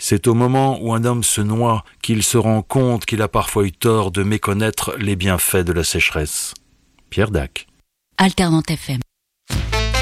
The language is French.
C'est au moment où un homme se noie qu'il se rend compte qu'il a parfois eu tort de méconnaître les bienfaits de la sécheresse. Pierre Dac. Alternante FM.